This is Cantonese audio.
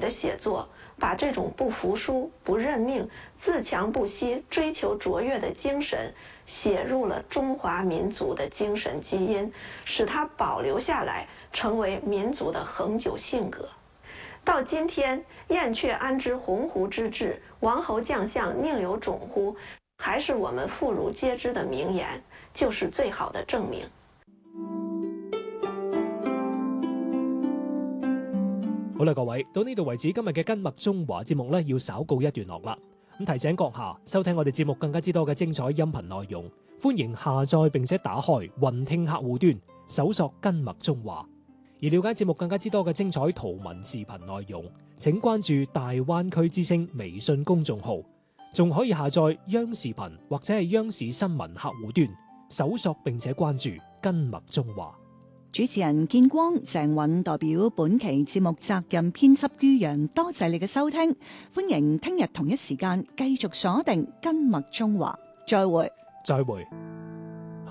的写作把这种不服输、不认命、自强不息、追求卓越的精神写入了中华民族的精神基因，使它保留下来，成为民族的恒久性格。到今天，燕雀安知鸿鹄之志，王侯将相宁有种乎，还是我们妇孺皆知的名言，就是最好的证明。 好啦，各位，到呢度為止，今日嘅跟麥中華節目呢要稍告一段落啦。咁提醒閣下收聽我哋節目更加之多嘅精彩音頻內容，歡迎下載並且打開雲聽客戶端，搜索跟麥中華。而了解節目更加之多嘅精彩圖文視頻內容，請關注大灣區之聲微信公眾號，仲可以下載央視頻或者係央視新聞客戶端，搜索並且關注跟麥中華。 主持人建光、鄭韻代表本期節目責任編輯于洋，多謝你嘅收聽，歡迎聽日同一時間繼續鎖定跟麥中華，再會。 再會。